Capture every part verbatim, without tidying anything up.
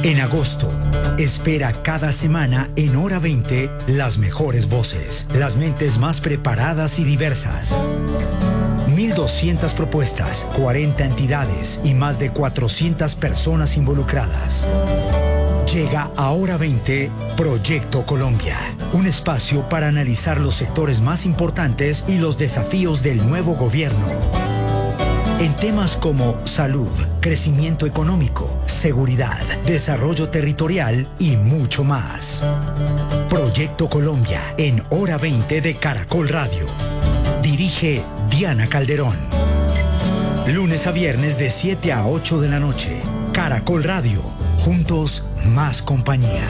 En agosto, espera cada semana en Hora veinte las mejores voces, las mentes más preparadas y diversas. mil doscientas propuestas, cuarenta entidades y más de cuatrocientas personas involucradas. Llega a Hora veinte Proyecto Colombia, un espacio para analizar los sectores más importantes y los desafíos del nuevo gobierno. En temas como salud, crecimiento económico, seguridad, desarrollo territorial y mucho más. Proyecto Colombia en Hora veinte de Caracol Radio. Dirige Diana Calderón. Lunes a viernes de siete a ocho de la noche. Caracol Radio. Juntos, más compañía.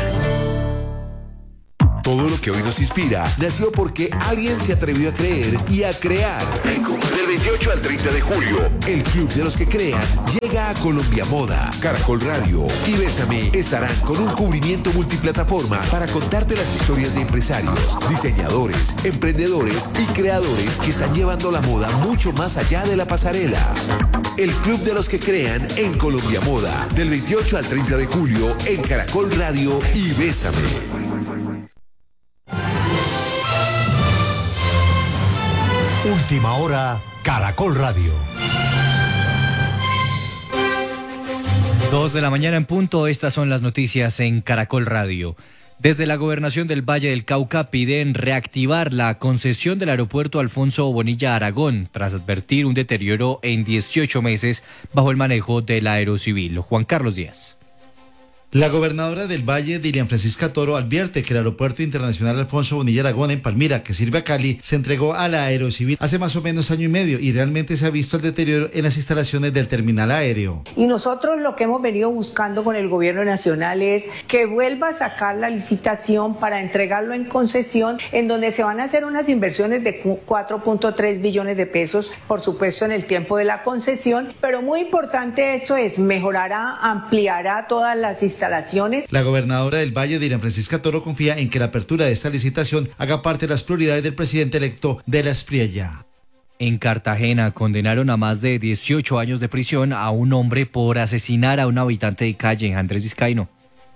Todo lo que hoy nos inspira nació porque alguien se atrevió a creer y a crear. Del veintiocho al treinta de julio, el Club de los que crean llega a Colombia Moda. Caracol Radio y Bésame estarán con un cubrimiento multiplataforma para contarte las historias de empresarios, diseñadores, emprendedores y creadores que están llevando la moda mucho más allá de la pasarela. El Club de los que crean en Colombia Moda, del veintiocho al treinta de julio en Caracol Radio y Bésame. Última hora, Caracol Radio. Dos de la mañana en punto, estas son las noticias en Caracol Radio. Desde la Gobernación del Valle del Cauca piden reactivar la concesión del aeropuerto Alfonso Bonilla Aragón, tras advertir un deterioro en dieciocho meses bajo el manejo del Aerocivil. Juan Carlos Díaz. La gobernadora del Valle, Dilian Francisca Toro, advierte que el aeropuerto internacional Alfonso Bonilla Aragón en Palmira, que sirve a Cali, se entregó a la Aerocivil hace más o menos año y medio y realmente se ha visto el deterioro en las instalaciones del terminal aéreo. Y nosotros lo que hemos venido buscando con el gobierno nacional es que vuelva a sacar la licitación para entregarlo en concesión, en donde se van a hacer unas inversiones de cuatro punto tres billones de pesos, por supuesto en el tiempo de la concesión, pero muy importante eso es, mejorará, ampliará todas las instalaciones. La gobernadora del Valle, Dilian Francisca Toro, confía en que la apertura de esta licitación haga parte de las prioridades del presidente electo de la Espriella. En Cartagena condenaron a más de dieciocho años de prisión a un hombre por asesinar a un habitante de calle, Andrés Vizcaíno.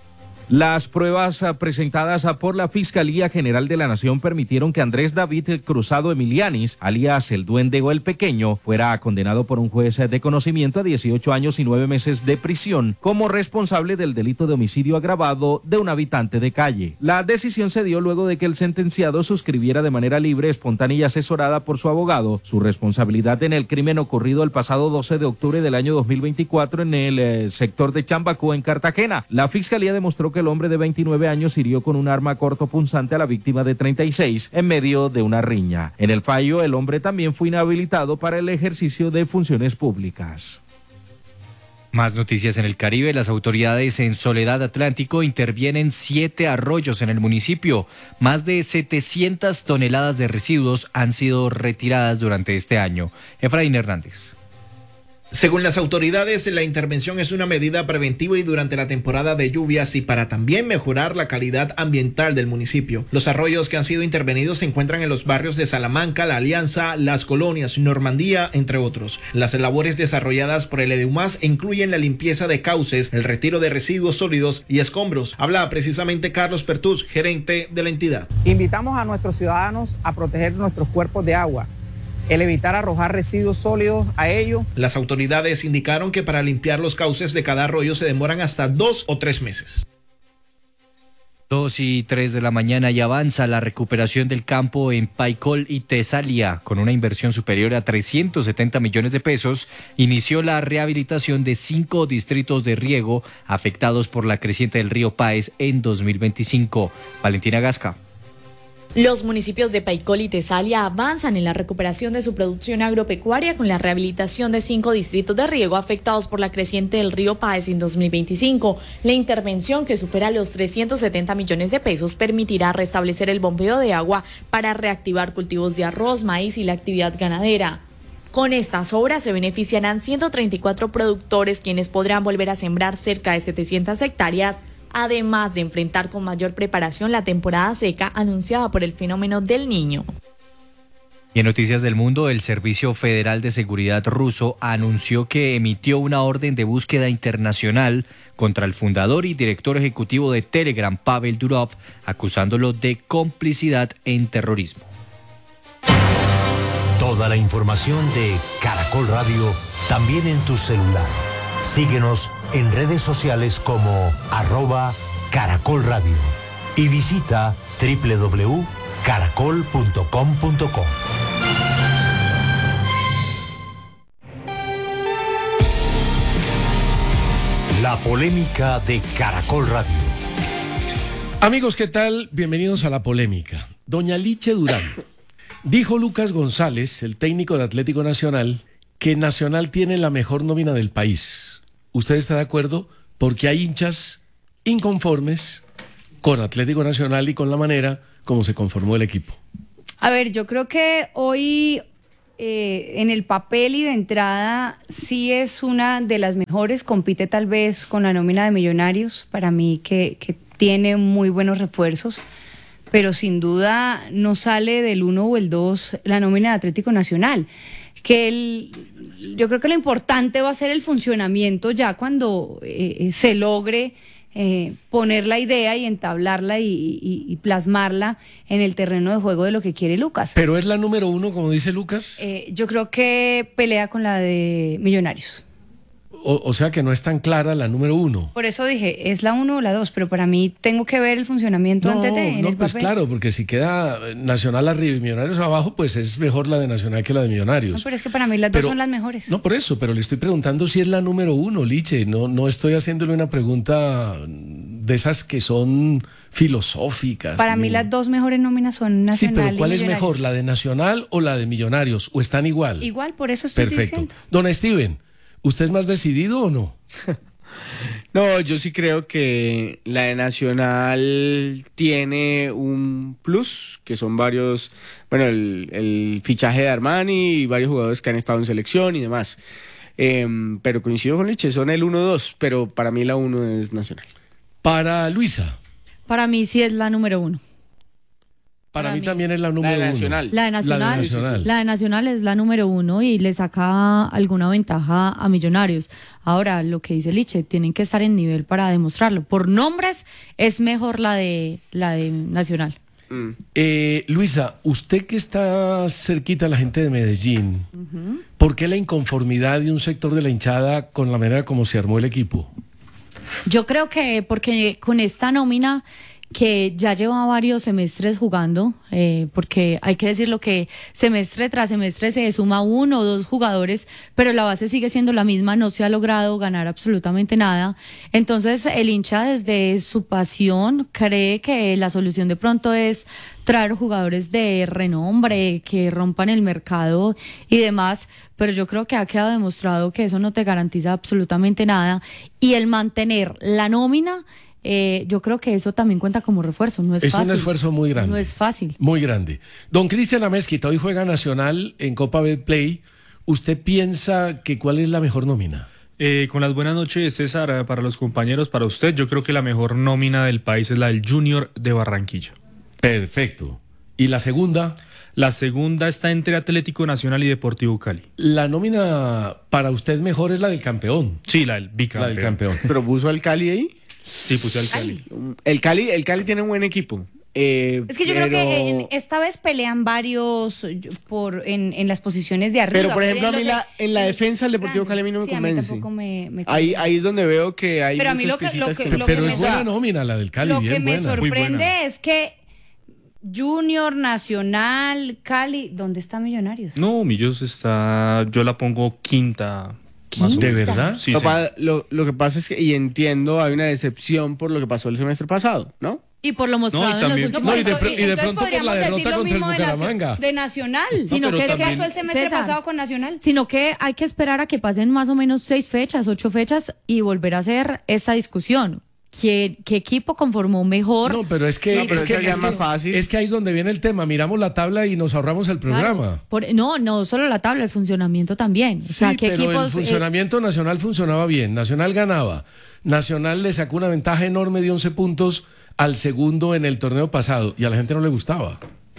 Las pruebas presentadas por la Fiscalía General de la Nación permitieron que Andrés David Cruzado Emilianis, alias el Duende o el Pequeño, fuera condenado por un juez de conocimiento a dieciocho años y nueve meses de prisión como responsable del delito de homicidio agravado de un habitante de calle. La decisión se dio luego de que el sentenciado suscribiera de manera libre, espontánea y asesorada por su abogado su responsabilidad en el crimen ocurrido el pasado doce de octubre del año dos mil veinticuatro en el eh, sector de Chambacú, en Cartagena. La Fiscalía demostró que el hombre de veintinueve años hirió con un arma cortopunzante a la víctima de treinta y seis en medio de una riña. En el fallo, el hombre también fue inhabilitado para el ejercicio de funciones públicas. Más noticias en el Caribe. Las autoridades en Soledad Atlántico intervienen siete arroyos en el municipio. Más de setecientas toneladas de residuos han sido retiradas durante este año. Efraín Hernández. Según las autoridades, la intervención es una medida preventiva y durante la temporada de lluvias y para también mejorar la calidad ambiental del municipio. Los arroyos que han sido intervenidos se encuentran en los barrios de Salamanca, La Alianza, Las Colonias, Normandía, entre otros. Las labores desarrolladas por el EDUMAS incluyen la limpieza de cauces, el retiro de residuos sólidos y escombros. Habla precisamente Carlos Pertús, gerente de la entidad. Invitamos a nuestros ciudadanos a proteger nuestros cuerpos de agua, el evitar arrojar residuos sólidos a ellos. Las autoridades indicaron que para limpiar los cauces de cada arroyo se demoran hasta dos o tres meses. Dos y tres de la mañana y avanza la recuperación del campo en Paicol y Tesalia. Con una inversión superior a trescientos setenta millones de pesos, inició la rehabilitación de cinco distritos de riego afectados por la creciente del río Páez en dos mil veinticinco. Valentina Gasca. Los municipios de Paicol y Tesalia avanzan en la recuperación de su producción agropecuaria con la rehabilitación de cinco distritos de riego afectados por la creciente del río Páez en dos mil veinticinco. La intervención, que supera los trescientos setenta millones de pesos, permitirá restablecer el bombeo de agua para reactivar cultivos de arroz, maíz y la actividad ganadera. Con estas obras se beneficiarán ciento treinta y cuatro productores, quienes podrán volver a sembrar cerca de setecientas hectáreas, además de enfrentar con mayor preparación la temporada seca anunciada por el fenómeno del Niño. Y en Noticias del Mundo, el Servicio Federal de Seguridad ruso anunció que emitió una orden de búsqueda internacional contra el fundador y director ejecutivo de Telegram, Pavel Durov, acusándolo de complicidad en terrorismo. Toda la información de Caracol Radio también en tu celular. Síguenos en redes sociales como arroba Caracol Radio y visita doble u doble u doble u punto caracol punto com punto co. La polémica de Caracol Radio. Amigos, ¿qué tal? Bienvenidos a La Polémica. Doña Liche Durán. Dijo Lucas González, el técnico de Atlético Nacional, que Nacional tiene la mejor nómina del país. ¿Usted está de acuerdo? Porque hay hinchas inconformes con Atlético Nacional y con la manera como se conformó el equipo. A ver, yo creo que hoy eh, en el papel y de entrada sí es una de las mejores, compite tal vez con la nómina de Millonarios, para mí que, que tiene muy buenos refuerzos, pero sin duda no sale del uno o el dos la nómina de Atlético Nacional. Que el, yo creo que lo importante va a ser el funcionamiento ya cuando eh, se logre eh, poner la idea y entablarla y, y, y plasmarla en el terreno de juego de lo que quiere Lucas. ¿Pero es la número uno, como dice Lucas? Eh, yo creo que pelea con la de Millonarios. O, o sea que no es tan clara la número uno. Por eso dije, es la uno o la dos, pero para mí tengo que ver el funcionamiento No, antes de en no, el pues papel. claro, porque si queda Nacional arriba y Millonarios abajo, pues es mejor la de Nacional que la de Millonarios. No, pero es que para mí las Pero- dos son las mejores. No, por eso, pero le estoy preguntando si es la número uno, Liche. No, no estoy haciéndole una pregunta de esas que son filosóficas. Para ni- mí las dos mejores nóminas son Nacional Sí, pero y ¿cuál es Millonarios. mejor, la de Nacional o la de Millonarios? ¿O están igual? Igual, por eso estoy Perfecto. diciendo. Don Steven, ¿usted es más decidido o no? No, yo sí creo que la de Nacional tiene un plus, que son varios, bueno, el, el fichaje de Armani y varios jugadores que han estado en selección y demás. Eh, pero coincido con Liche, son el uno dos, pero para mí la uno es Nacional. Para Luisa. Para mí sí es la número uno. Para, Para mí, mí. también es la número uno. Nacional. La de Nacional, La de Nacional. la de Nacional es la número uno y le saca alguna ventaja a Millonarios. Ahora, lo que dice Liche, tienen que estar en nivel para demostrarlo. Por nombres es mejor la de la de Nacional. Mm. Eh, Luisa, usted que está cerquita a la gente de Medellín, ¿por qué la inconformidad de un sector de la hinchada con la manera como se armó el equipo? Yo creo que porque con esta nómina que ya lleva varios semestres jugando, eh, porque hay que decirlo que semestre tras semestre se suma uno o dos jugadores, pero la base sigue siendo la misma, no se ha logrado ganar absolutamente nada. Entonces el hincha desde su pasión cree que la solución de pronto es traer jugadores de renombre, que rompan el mercado y demás, pero yo creo que ha quedado demostrado que eso no te garantiza absolutamente nada, y el mantener la nómina, Eh, yo creo que eso también cuenta como refuerzo, no es, Es fácil. un esfuerzo muy grande. No es fácil. Muy grande. Don Cristian Amezquita, hoy juega Nacional en Copa Betplay. ¿Usted piensa que cuál es la mejor nómina? Eh, con las buenas noches, César, eh, para los compañeros, para usted, yo creo que la mejor nómina del país es la del Junior de Barranquilla. Perfecto. ¿Y la segunda? La segunda está entre Atlético Nacional y Deportivo Cali. La nómina para usted mejor es la del campeón. Sí, la del bicampeón. La del campeón. ¿Pero puso al Cali ahí? Sí, puse al Cali. El Cali, el Cali tiene un buen equipo. Eh, Es que yo pero- creo que en- esta vez pelean varios yo- por en, en las posiciones de arriba. Pero por ejemplo, a en mí los- la, en la defensa el Deportivo Cali a mí no me Sí, a mí convence. tampoco me, me Ahí, convence. ahí es donde veo que hay Pero a mí muchas lo que- lo piecitas que- que... lo Pero que es me buena sa- nómina la del Cali, Lo bien que me buena. sorprende es que Junior, Nacional, Cali, ¿dónde está Millonarios? No, Millos está, yo la pongo quinta. Más o ¿De menos. verdad? Sí, lo, sí. pa- lo, lo que pasa es que, y entiendo, hay una decepción por lo que pasó el semestre pasado, ¿no? Y por lo mostrado en también- los últimos... No, y de, Entonces, pr- y de entonces pronto por la podríamos derrota decir lo contra el mismo de Nacio- Bucaramanga. De Nacional, Sino pero que es ¿qué también- pasó el semestre César, pasado con Nacional? Sino que hay que esperar a que pasen más o menos seis fechas, ocho fechas y volver a hacer esta discusión. ¿Qué, qué equipo conformó mejor? No, pero es que, No, pero es, que, eso ya es, es más que, fácil. es que ahí es donde viene el tema. Miramos la tabla y nos ahorramos el programa. Claro. Por- no, no solo la tabla, el funcionamiento también. O Sí, sea, ¿qué pero equipos, el eh, funcionamiento nacional funcionaba bien. Nacional ganaba. Nacional le sacó una ventaja enorme de once puntos al segundo en el torneo pasado y a la gente no le gustaba.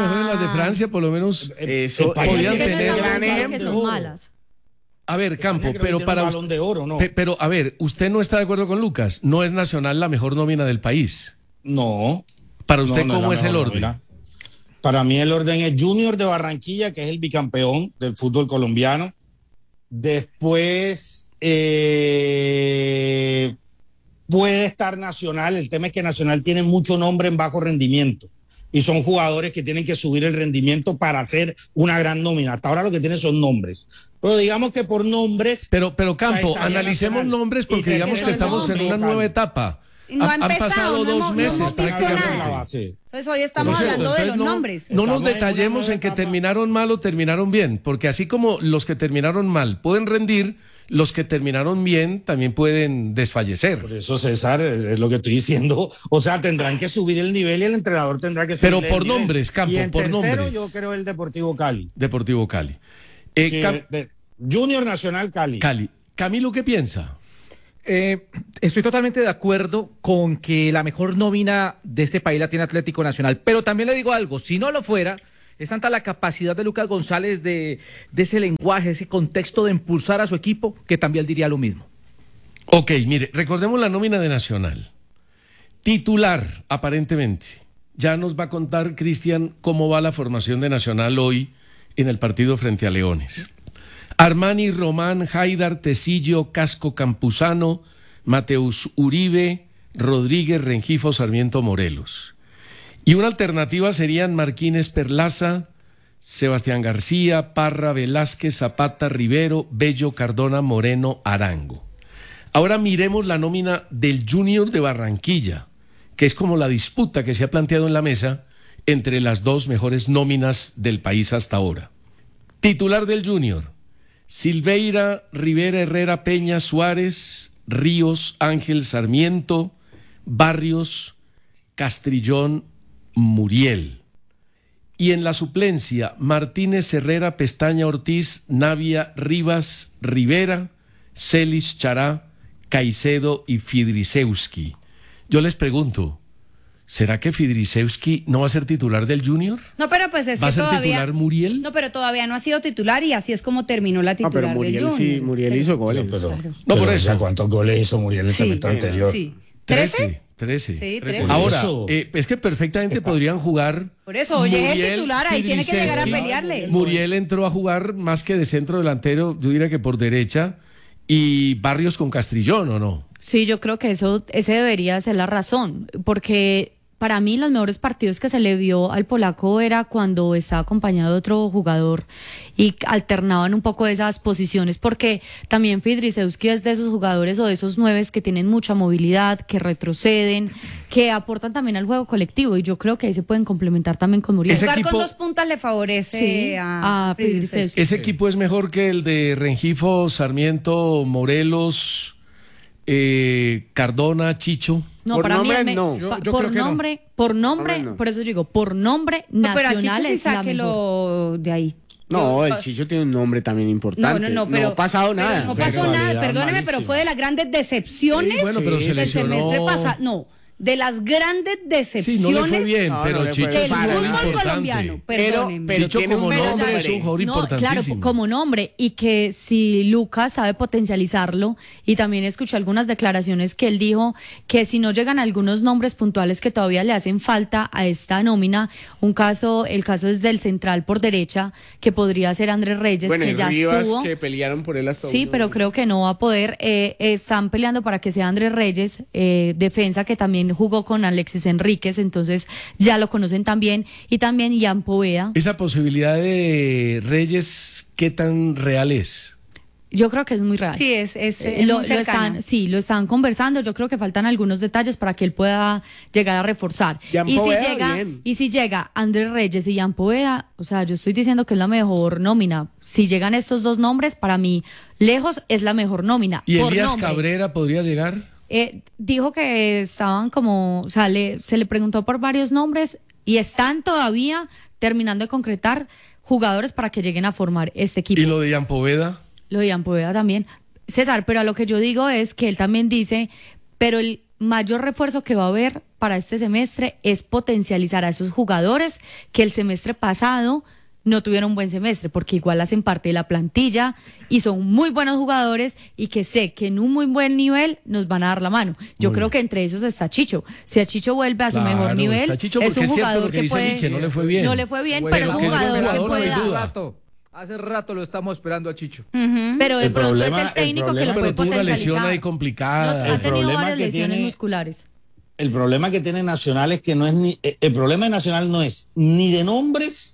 mejores las de Francia, por lo menos eso podían es que tener. no gran que son malas. A ver, Campo, que pero tiene para un usted, balón de oro, ¿no? pe- pero a ver, usted no está de acuerdo con Lucas. No es Nacional la mejor nómina del país. No. Para usted, No, no ¿cómo es es la el mejor orden? nómina. Para mí el orden es Junior de Barranquilla, que es el bicampeón del fútbol colombiano. Después eh, puede estar Nacional. El tema es que Nacional tiene mucho nombre en bajo rendimiento. Y son jugadores que tienen que subir el rendimiento para hacer una gran nómina. Hasta ahora lo que tiene son nombres. Pero digamos que por nombres... Pero, pero Campo, estaría analicemos Nacional. nombres Y porque que digamos tiene que estamos en nombre, una nueva Cali. etapa. No ha Han empezado, pasado no dos hemos- no meses hemos visto prácticamente. nada. Sí. Entonces hoy estamos Por cierto, hablando de entonces los no, nombres. No nos Estamos en detallemos una en que etapa. terminaron mal o terminaron bien, porque así como los que terminaron mal pueden rendir, los que terminaron bien también pueden desfallecer. Por eso, César, es lo que estoy diciendo. O sea, tendrán que subir el nivel y el entrenador tendrá que subir Pero el por nivel. nombres, Campo, y en por tercero, nombres. yo creo el Deportivo Cali. Deportivo Cali. Eh, Sí, Cam- de- Junior Nacional Cali. Cali. Camilo, ¿qué piensa? Eh, estoy totalmente de acuerdo con que la mejor nómina de este país la tiene Atlético Nacional, pero también le digo algo, si no lo fuera, es tanta la capacidad de Lucas González de, de ese lenguaje, ese contexto de impulsar a su equipo, que también diría lo mismo. Ok, mire, recordemos la nómina de Nacional. Titular, aparentemente. Ya nos va a contar Cristian cómo va la formación de Nacional hoy en el partido frente a Leones. Armani, Román, Haidar, Tecillo, Casco, Campuzano, Mateus Uribe, Rodríguez, Rengifo, Sarmiento, Morelos. Y una alternativa serían Marquínez, Perlaza, Sebastián García, Parra, Velázquez, Zapata, Rivero, Bello, Cardona, Moreno, Arango. Ahora miremos la nómina del Junior de Barranquilla, que es como la disputa que se ha planteado en la mesa entre las dos mejores nóminas del país hasta ahora. Titular del Junior: Silveira, Rivera, Herrera, Peña, Suárez, Ríos, Ángel, Sarmiento, Barrios, Castrillón, Muriel. Y en la suplencia, Martínez, Herrera, Pestaña, Ortiz, Navia, Rivas, Rivera, Celis, Chará, Caicedo y Fidrisewski. Yo les pregunto, ¿será que Fidrisewski no va a ser titular del Junior? No, pero pues es ¿Va a que ser todavía... titular Muriel? No, pero todavía no ha sido titular y así es como terminó la No, titular pero del Muriel Junior. sí, Muriel hizo goles. Pero, Claro. No, por pero, eso. o sea, ¿cuántos goles hizo Muriel el Sí, semestre anterior? Sí. Trece. Trece. Sí, trece. Ahora, Eso. eh, es que perfectamente podrían jugar. Por eso, oye, es el Muriel, titular, ahí tiene que llegar a Fidrisewski. pelearle. Muriel entró a jugar más que de centro delantero, yo diría que por derecha, y Barrios con Castrillón, ¿o no? Sí, yo creo que eso, ese debería ser la razón, porque para mí los mejores partidos que se le vio al polaco era cuando estaba acompañado de otro jugador y alternaban un poco esas posiciones, porque también Fidrisewski es de esos jugadores o de esos nueves que tienen mucha movilidad, que retroceden, que aportan también al juego colectivo, y yo creo que ahí se pueden complementar también con Muriel. Ese Jugar equipo- con dos puntas le favorece Sí, a, a Fidrisewski. Fidrisewski. Ese equipo es mejor que el de Rengifo, Sarmiento, Morelos, eh, Cardona, Chicho. No, Por para nombre, mí, me- no. pa- Yo- yo por creo que no. nombre, por nombre, Nombre no. por eso digo, por nombre, No, pero a Chicho Nacional sí es la mejor. sáquelo de ahí. No, Yo- el Chicho tiene un nombre también No, importante. no, no, pero ha pasado pero nada. No Pero pasó nada, calidad perdóneme, pero malísima. fue de las grandes decepciones Sí, bueno, pero se del lesionó. semestre pasado. No, de las grandes Sí, decepciones no le fue bien, No, pero no le fue Chicho bien. es un del jugador fútbol importante. colombiano. Pero- Perdónenme. pero Chicho tiene como un nombre nombre. es un jugador No, claro, importantísimo. como nombre, y que si Lucas sabe potencializarlo, y también escuché algunas declaraciones que él dijo que si no llegan algunos nombres puntuales que todavía le hacen falta a esta nómina, un caso, el caso es del central por derecha, que podría ser Andrés Reyes, Bueno, que y ya Rivas, estuvo. que pelearon por él hasta Sí, último pero momento. creo que no va a poder. Eh, están peleando para que sea Andrés Reyes, eh, defensa que también jugó con Alexis Enríquez, entonces ya lo conocen también, y también Ian Poveda. Esa posibilidad de Reyes, ¿qué tan real es? Yo creo que es muy real. Sí, es, es, Eh, es lo, muy lo cercano. están, sí, lo están conversando. Yo creo que faltan algunos detalles para que él pueda llegar a reforzar. Jan Y si Poveda, llega, bien. y si llega Andrés Reyes y Ian Poveda, o sea, yo estoy diciendo que es la mejor nómina. Si llegan estos dos nombres, para mí, lejos es la mejor nómina. ¿Y por Elías nombre. Cabrera podría llegar? Eh, dijo que estaban como, o sea, le- se le preguntó por varios nombres y están todavía terminando de concretar jugadores para que lleguen a formar este equipo. ¿Y lo de Ian Poveda? Lo de Ian Poveda también. César, pero a lo que yo digo es que él también dice, pero el mayor refuerzo que va a haber para este semestre es potencializar a esos jugadores que el semestre pasado no tuvieron un buen semestre, porque igual hacen parte de la plantilla y son muy buenos jugadores y que sé que en un muy buen nivel nos van a dar la mano. Yo muy creo bien. Que entre esos está Chicho. Si a Chicho vuelve a su claro, mejor nivel, es un es jugador que, que dice puede... Nietzsche, no le fue bien. No le fue bien, bueno, pero es un jugador, jugador que puede no dar. rato, hace rato lo estamos esperando a Chicho. Uh-huh. Pero de el pronto problema, es el técnico el que lo puede tuvo una potencializar. lesión ahí complicada. No, el ha tenido problema varias que lesiones tiene, musculares. El problema que tiene Nacional es que no es ni... El problema de Nacional no es ni de nombres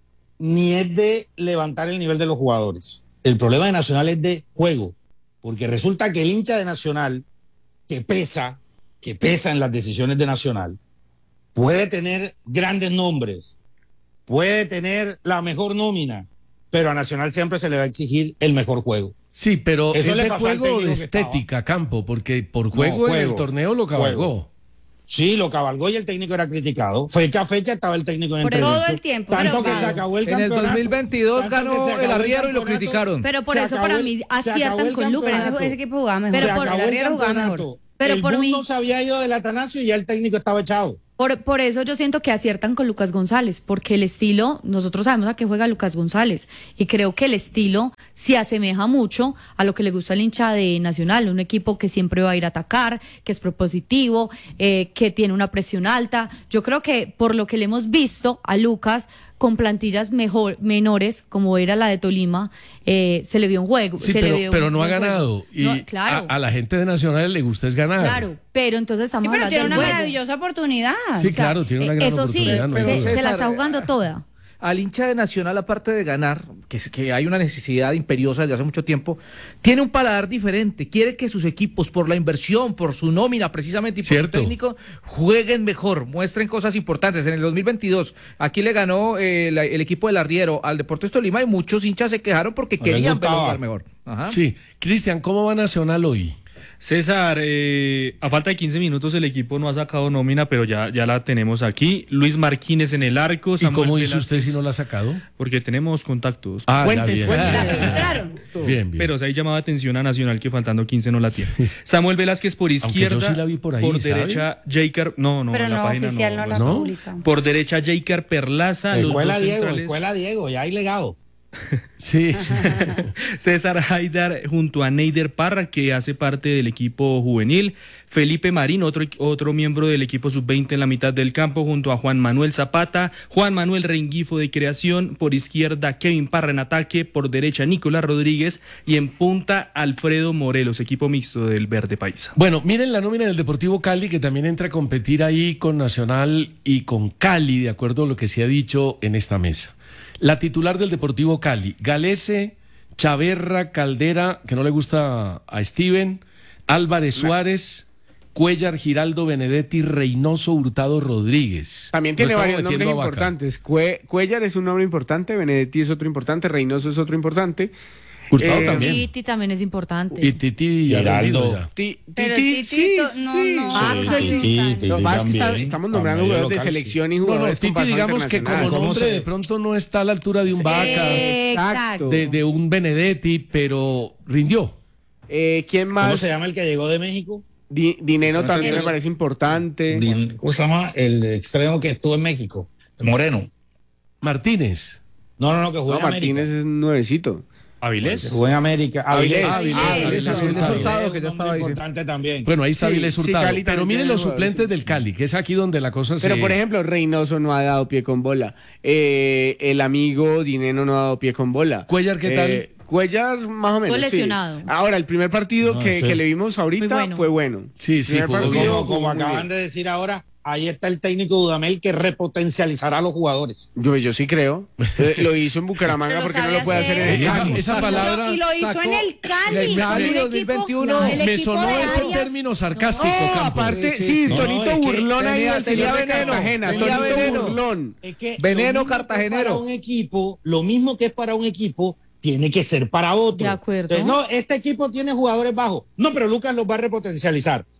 ni es de levantar el nivel de los jugadores. El problema de Nacional es de juego, porque resulta que el hincha de Nacional, que pesa, que pesa en las decisiones de Nacional, puede tener grandes nombres, puede tener la mejor nómina, pero a Nacional siempre se le va a exigir el mejor juego. Sí, pero Eso es le de pasó al juego o de técnico que estética, Campo, porque por juego, No, en juego, el torneo lo cabalgó. juego. Sí, lo cabalgó y el técnico era criticado. Fecha a fecha estaba el técnico en Por entredicho. todo el tiempo. Tanto pero, que claro. se acabó el En campeonato. el dos mil veintidós ganó el Arriero y lo criticaron. Pero por Se eso acabó para el- mí se acabó aciertan el con Lucas. campeonato. Ese, ese equipo jugaba mejor. Pero se por acabó el el Arriero jugaba campeonato. mejor. Pero el por mí- mundo se había ido del Atanasio y ya el técnico estaba echado. Por, por eso yo siento que aciertan con Lucas González, porque el estilo, nosotros sabemos a qué juega Lucas González, y creo que el estilo se asemeja mucho a lo que le gusta al hincha de Nacional, un equipo que siempre va a ir a atacar, que es propositivo, eh, que tiene una presión alta. Yo creo que por lo que le hemos visto a Lucas con plantillas mejor, menores, como era la de Tolima, eh, se le vio un juego. Sí, se pero, le vio pero un no ha buen ganado. juego. Y No, claro. a, a la gente de Nacional le gusta es ganar. Claro, pero entonces estamos Sí, pero hablando tiene del una juego. maravillosa oportunidad. Sí, O sea, claro, tiene una eh, gran eso oportunidad. sí, no hay se, duda. se la César, está jugando toda. Al hincha de Nacional, aparte de ganar, que, es- que hay una necesidad imperiosa desde hace mucho tiempo, tiene un paladar diferente. Quiere que sus equipos, por la inversión, por su nómina precisamente y por Cierto. su técnico, jueguen mejor, muestren cosas importantes. En el dos mil veintidós, aquí le ganó eh, la- el equipo del Arriero al Deportes Tolima y muchos hinchas se quejaron porque No les querían gustaba. verlo jugar mejor. Ajá. Sí, Cristian, ¿cómo va Nacional hoy? César, eh, a falta de quince minutos el equipo no ha sacado nómina, pero ya, ya la tenemos aquí. Luis Marquínez en el arco. ¿Y Samuel cómo hizo Velázquez, usted si no la ha sacado? Porque tenemos contactos. Ah, ya, Fuentes, bien. fuentes. Claro. Bien, bien. Pero se ha llamado atención a Nacional que faltando quince no la tiene. Samuel Velázquez por izquierda. yo sí la vi por ahí, ¿sabe? derecha, Jaker. No, no, Pero en la no, página oficial no, no. la ¿no? publica. Por derecha, Jaker Perlaza. los Escuela dos Diego, centrales. escuela Diego, ya hay legado. Sí. César Haidar junto a Neider Parra, que hace parte del equipo juvenil. Felipe Marín, otro, otro miembro del equipo sub veinte en la mitad del campo, junto a Juan Manuel Zapata. Juan Manuel Rengifo de creación. Por izquierda, Kevin Parra en ataque. Por derecha, Nicolás Rodríguez. Y en punta, Alfredo Morelos, equipo mixto del Verde Paisa. Bueno, miren la nómina del Deportivo Cali, que también entra a competir ahí con Nacional y con Cali, de acuerdo a lo que se ha dicho en esta mesa. La titular del Deportivo Cali, Galese, Chaverra, Caldera, que no le gusta a Steven, Álvarez Suárez, Cuellar, Giraldo, Benedetti, Reynoso, Hurtado, Rodríguez. También tiene No estamos varios nombres metiendo a Vaca. importantes. Cue- Cuellar es un nombre importante, Benedetti es otro importante, Reynoso es otro importante. Hurtado Eh, también. Titi también es importante. Y Titi ya lo Giraldo. digo ya. Ti- Pero Titi, Titi, sí, to- no, sí, no, sí, ah, sí, sí, sí. sí, Titi Lo que pasa es que está- también, estamos a nombrando medio jugadores de local, selección y No, no, jugadores con Titi pasaje digamos que como internacional. ¿Cómo nombre se- de pronto no está a la altura de un Vaca, Exacto. de, de un Benedetti, pero rindió. Eh, ¿Quién ¿Cómo más? se llama el que llegó de México? Di- Dineno Se me también me olvidó. parece importante. Din- ¿Cómo se llama? El extremo que estuvo en México. Moreno. Martínez. No, no, no, que jugó No, en América. Martínez es nuevecito. Que ¿Avilés? jugó en América. Avilés. Avilés. Avilés, Avilés, Avilés, Avilés, Avilés Hurtado, que un ya nombre estaba ahí, sí. importante también. Bueno, ahí está Sí, Avilés sí, Hurtado. Cali Pero también miren tiene los jugadores suplentes del importantes. Cali, que es aquí donde la cosa se... Pero por ejemplo, Reynoso no ha dado pie con bola. Eh, el amigo Dineno no ha dado pie con bola. Cuellar, ¿qué tal? Eh, Cuellar, más o menos. Fue sí. lesionado. Ahora, el primer partido No, que, sí. que le vimos ahorita Muy bueno. fue bueno. Sí, sí, Primer jugó partido, bien. Como, como jugó muy acaban bien. de decir ahora, ahí está el técnico Dudamel que repotencializará a los jugadores. Yo, yo sí creo. Eh, lo hizo en Bucaramanga Pero porque no sabe lo puede hacer en el Esa- Cali. esa palabra Y lo hizo sacó en el Cali. del con Cali un dos mil veintiuno. equipo- el Me equipo sonó de ese Arias. término sarcástico, No, Campo. aparte, Sí, sí, sí. No, Tonito es que burlón ahí tenía- del señor tenía de veneno, Cartagena. tenía Tonito veneno. burlón. Es que Veneno lo mismo que cartagenero. Para un equipo, lo mismo que es para un equipo, tiene que ser para otro. De acuerdo. Entonces, no, este equipo tiene jugadores bajos. No, pero Lucas los va a repotencializar.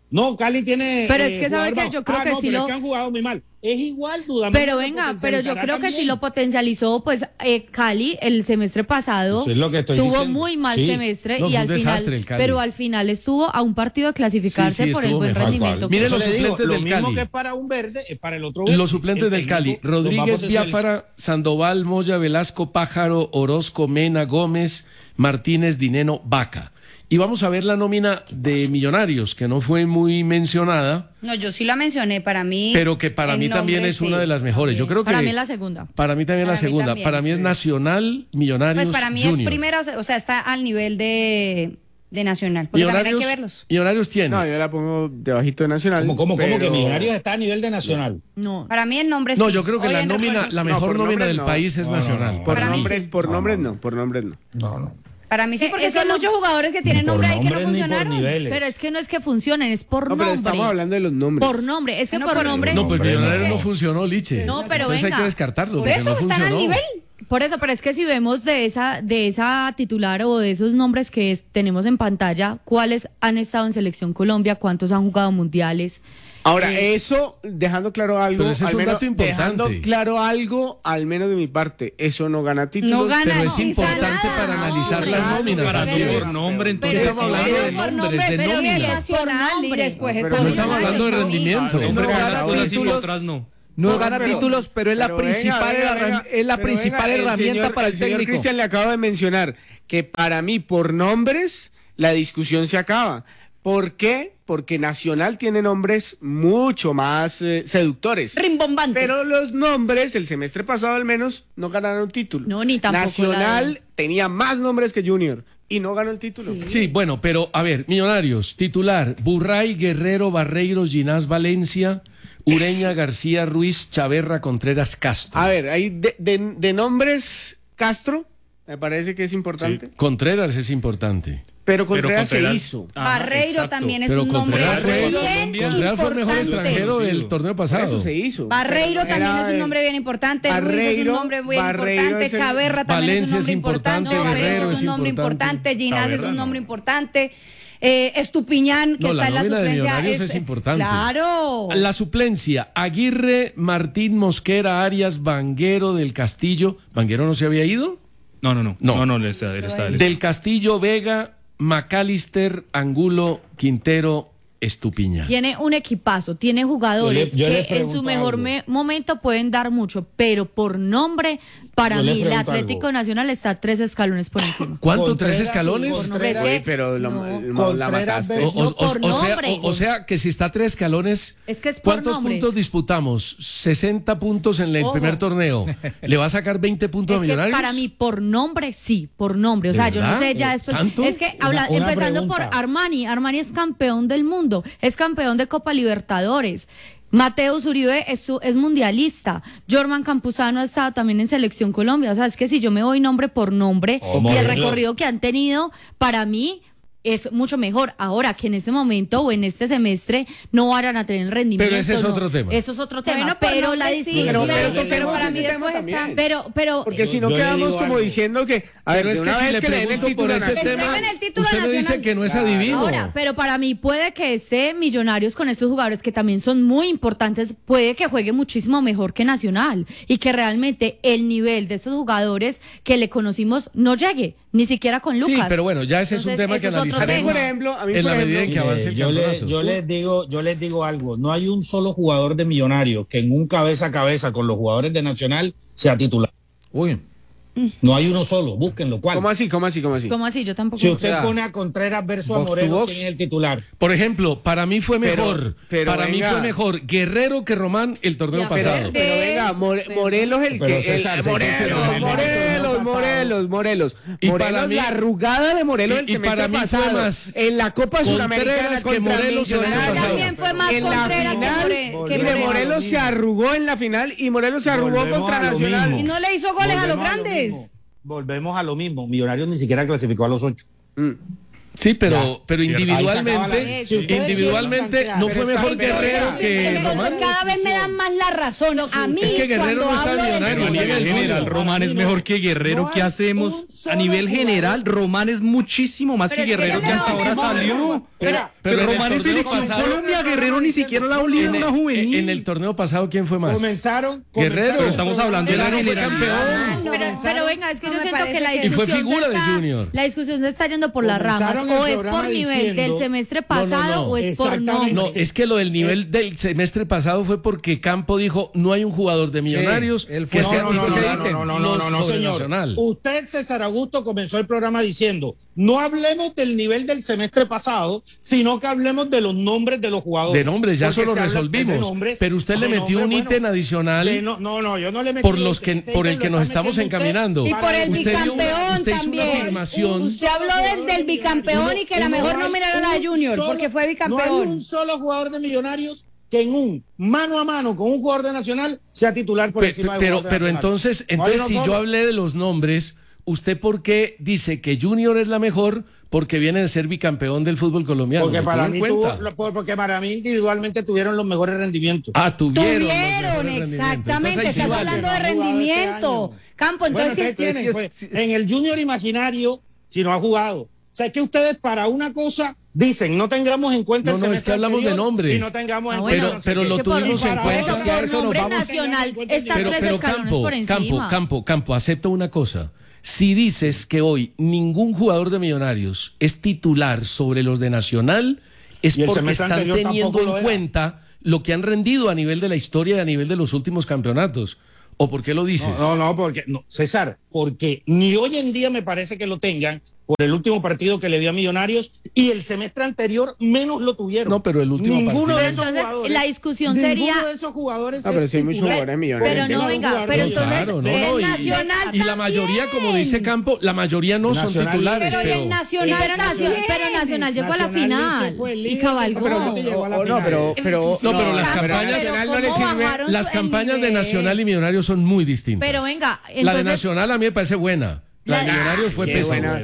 No, Cali tiene. Pero eh, es que sabe que yo creo ah, que no, sí pero lo. Es que han jugado muy mal. Es igual, duda. Pero venga, pero yo creo que sí lo potencializó, pues eh, Cali el semestre pasado Eso es lo que estoy tuvo diciendo. muy mal Sí. semestre No, y fue al un desastre final, el Cali. pero al final estuvo a un partido de clasificarse Sí, sí, por el estuvo buen mejor. rendimiento. Miren Eso los le digo, suplentes lo del mismo Cali. que es para un verde, es para el otro verde. Los suplentes El del Cali, técnico los va a Rodríguez, potencializar. Biafara, Sandoval, Moya, Velasco, Pájaro, Orozco, Mena, Gómez, Martínez, Dineno, Vaca. Y vamos a ver la nómina de Millonarios, que no fue muy mencionada, No, yo sí la mencioné, para mí. pero que para en mí también nombre, es sí. una de las mejores. Yo creo que Para mí es la segunda. para mí también Para la mí segunda. también, para mí es sí. Nacional, Millonarios, Pues para mí Junior. es primera, o sea, o sea, está al nivel de, de Nacional. Porque también hay que verlos. Millonarios tiene. No, yo la pongo debajito de Nacional. ¿Cómo, cómo, cómo que pero- Millonarios está a nivel de Nacional? No. Para mí el nombre No, sí. yo creo que Hoy la en nómina, refuerzos la sí. mejor por nómina nombres del no. país es No, no, Nacional. no. Por Para mí nombres, sí. por No, nombres no. no, por nombres no. No, no. Para mí sí, porque Eso son lo- muchos jugadores que tienen Ni por nombre ahí que no nombres ni por funcionaron. niveles. Pero es que no es que funcionen, es por No, pero nombre. estamos hablando de los nombres. Por nombre, es que No, por por- nombre. No, pues Hombre, Millonarios no. no funcionó, Liche. No, pero Entonces hay venga. que descartarlo, Por porque eso no están al funcionó. nivel. Por eso, pero es que si vemos de esa, de esa titular o de esos nombres que es- tenemos en pantalla, cuáles han estado en Selección Colombia, cuántos han jugado mundiales. Ahora, Eh, eso, dejando claro algo, Pero ese es al un menos, dato importante. dejando claro algo, al menos de mi parte, eso no gana títulos. No gana, Pero es no, importante nada, para no, analizar hombre. las nóminas. Para así mí es. por nombre, Pero entonces estamos hablando de sí, por nombres, de pero sí nóminas. es por nombre. después Pero está No Pero estamos Millonarios. hablando de No, rendimiento. Hombre, No gana gana todas y títulos. otras no. No No, gana pero- títulos, pero es la pero venga, principal, venga, herram- venga, es la pero principal venga, el herramienta señor- para el, el señor técnico. Cristian le acaba de mencionar que para mí, por nombres, la discusión se acaba. ¿Por qué? Porque Nacional tiene nombres mucho más eh, seductores. Rimbombantes. Pero los nombres, el semestre pasado al menos, no ganaron título. No, ni tampoco Nacional la- tenía más nombres que Junior y no ganó el título. Sí, bueno, pero a ver, Millonarios, titular, Burray, Guerrero, Barreiros, Ginás, Valencia, Ureña, García, Ruiz, Chaverra, Contreras, Castro. A ver, ahí de, de- de nombres, Castro, me parece que es importante. Contreras es importante. Pero Contreras, Contreras- se hizo. Ajá, Barreiro exacto. también es Pero un nombre Contreras fue- bien Contreras fue el mejor importante. extranjero del torneo Por pasado. eso se hizo. Barreiro Pero también era es un el- nombre bien importante, Ruiz es un Barreiro- nombre bien Barreiro importante, es el- Chaverra también Valencia es un nombre es importante, importante, Guerrero Valencia es es un nombre importante. importante, Ginás es Chaverra un no. nombre importante, eh, Estupiñán, que No, la está en la nómina de suplencia. Millonarios es importante. Claro. La suplencia, Aguirre, Martín, Mosquera, Arias, Vanguero, del Castillo. ¿Vanguero no se había ido? No, no, no. No. No, no, él está, él está, él está. Del Castillo, Vega, McAllister, Angulo, Quintero, Estupiñán. Tiene un equipazo, tiene jugadores Yo le- yo le que en su pregunto mejor algo. me- momento pueden dar mucho, pero por nombre, para Yo le mí, el pregunto Atlético algo. Nacional está tres escalones por encima. ¿Cuánto? Contreras, ¿Tres escalones? Contreras- Sí, pero lo- No. lo- la Contreras mataste. versus- O, o- por o sea, nombre. o- o sea que si está a tres escalones, Es que es por ¿cuántos nombres. puntos disputamos? sesenta puntos en el Ojo. primer torneo. ¿Le va a sacar veinte puntos a Es que Millonarios? para mí, por nombre, sí, por nombre. O ¿De sea, yo no verdad? sé, ya después. ¿Tanto? Es que habla, Una- una empezando pregunta. por Armani. Armani es campeón del mundo, es campeón de Copa Libertadores. Mateus Uribe es, su- es mundialista. Jorman Campuzano ha estado también en Selección Colombia. O sea, es que si yo me voy nombre por nombre Oh, y el Morelos. recorrido que han tenido, para mí es mucho mejor. Ahora que en este momento o en este semestre no vayan a tener el rendimiento. Pero ese es no. otro tema. Eso es otro tema. Bueno, por pero nombre la sí, discusión. Pero, Pero- pero, pero toquemos para ese mí tema después también. está- Pero, pero. Porque si Yo- no yo le quedamos digo como algo. diciendo que, a ver, Pero es de que una si vez le que le den el pregunto por título ese nacional. tema, Entreguen el título usted me dice nacional. que no es Claro. adivino. Ahora, pero para mí puede que este Millonarios con estos jugadores que también son muy importantes, puede que juegue muchísimo mejor que Nacional y que realmente el nivel de estos jugadores que le conocimos no llegue, ni siquiera con Lucas. Sí, pero bueno, ya ese es un Entonces, tema que eso es otro analizaremos tema. Por ejemplo, a mí, en por la medida en ejemplo, que avance el Mire, yo, le- campeonato. yo les digo, yo les digo algo, no hay un solo jugador de Millonarios que en un cabeza a cabeza con los jugadores de Nacional sea titular. Uy, No hay uno solo, búsquenlo. ¿Cuál? ¿Cómo así? ¿Cómo así? ¿Cómo así? ¿Cómo así? Yo tampoco. Si usted O sea, pone a Contreras versus a box to Moreno, box. ¿quién es el titular? Por ejemplo, para mí fue Pero- mejor, pero para mí venga. fue mejor Guerrero que Román el torneo Ya, Pero, pasado. pero venga, More- Morelos el Pero que... César, el- César, Morelos, César, Morelos, César, Morelos, Morelos. Y Morelos, para mí- la arrugada de Morelos y- el y semestre para mí fue pasado. más En la Copa Suramericana Contreras que contra Morelos el año Millonarios. pasado. También fue más En la Contreras que final, More- que y Volvemos a lo Morelos se mismo. arrugó en la final y Morelos se arrugó Volvemos contra a lo Nacional. mismo. Y no le hizo goles a los Volvemos lo grandes. mismo. Volvemos a lo mismo. Millonarios ni siquiera clasificó a los ocho. Mm. Sí, pero, Ya, pero cierto. individualmente, Si ustedes individualmente quieren no plantear- fue mejor Pero Guerrero está- que pero Román. Entonces cada vez me dan más la razón. A mí, Es que Guerrero cuando no está hablo de millonario, A nivel Nivel general, uno. Román es mejor que Guerrero. No ¿Qué hay hacemos? un A solo nivel jugador. general, Román es muchísimo más Pero que es que Guerrero, ya que le hasta vamos ahora a- salió. Pero- Pero en el Román es torneo selección pasado- Colombia, Guerrero ni siquiera la liga En una el, juvenil. en el torneo pasado, ¿quién fue más? Comenzaron, Guerrero. comenzaron Pero estamos hablando de la Guerrero fue generalidad. campeón. Pero, pero venga, es que No yo me siento que parece la que- Y fue discusión, figura se de está, Junior. la discusión se está yendo por las ramas. Comenzaron el O es programa por nivel diciendo- del semestre No, no, pasado no. o es por Exactamente. No, nombre. es que lo del nivel del semestre pasado fue porque Campo dijo no hay un jugador de Millonarios él que fue- sea No, no, no, que no, sea no, no, no, no, no, no, sobre señor. Nacional. Usted, César Augusto, comenzó el programa diciendo, no hablemos del nivel del semestre pasado, sino que hablemos de los nombres de los jugadores. De nombres, ya Porque eso lo se habla resolvimos. de nombres, pero usted le de metió nombres, un bueno, ítem adicional de no, no, no, yo no le metí por los que ese por el ítem que lo nos está estamos metiendo usted encaminando. Y por el para- Usted dio una- bicampeón usted hizo una también. afirmación. Usted habló del, del bicampeón y que la Uno- mejor no hay nómina era la de un Junior, solo- porque fue No hay bicampeón. un solo jugador de Millonarios que en un mano a mano con un jugador de Nacional sea titular por Pe- encima de pero un jugador de pero Nacional. entonces, No hay entonces uno si yo solo. hablé de los nombres, ¿usted por qué dice que Junior es la mejor? Porque viene de ser bicampeón del fútbol colombiano. Porque ¿Lo para tuvo mí en cuenta? tuvo, por- porque para mí individualmente tuvieron los mejores rendimientos. Ah, tuvieron. los Tuvieron, mejores rendimientos. exactamente. Entonces, ahí sí Estás vale. hablando de No ha jugado rendimiento. este Campo, Bueno, entonces ustedes sí- tienen, pues, en el Junior Imaginario, si no ha jugado. O sea, es que ustedes para una cosa dicen, no tengamos en cuenta No, el no, es semestre que hablamos de anterior nombres. y no tengamos Ah, en bueno, cuenta no sé pero qué. lo Es que por- tuvimos Y en para cuenta. eso, Ya por eso nos nombre vamos. Nacional cuenta está el Pero, tres pero escalones Campo, por encima. Campo, Campo, Campo, acepta una cosa. Si dices que hoy ningún jugador de Millonarios es titular sobre los de Nacional, es Y el porque semestre están anterior teniendo tampoco lo en era. cuenta lo que han rendido a nivel de la historia y a nivel de los últimos campeonatos. ¿O por qué lo dices? No, no, no, porque, no, César, porque ni hoy en día me parece que lo tengan por el último partido que le dio a Millonarios y el semestre anterior menos lo tuvieron. No, pero el último Ninguno partido. de esos Entonces, jugadores. la discusión ninguno sería- de esos jugadores. Ah, pero es sí hay muchos titular jugadores millonarios. Pero no, por encima de un venga, jugador pero de entonces Claro, no, el no, y- Nacional y la mayoría, como dice Campo, la mayoría no son Nacional- titulares. Pero y pero- el Y Nacional pero, Nacional, también. pero Nacional llegó a la Nacional final Liche fue el y líder, cabalgó. pero no te llegó a la Oh, no, final. pero, pero, No, pero las Campo, campañas- pero no le ¿cómo sirve- bajaron Las el campañas de nivel? Nacional y Millonarios son muy distintas. Pero venga, La de entonces Nacional a mí me parece buena. La de La- Millonarios fue Qué pésima. buena.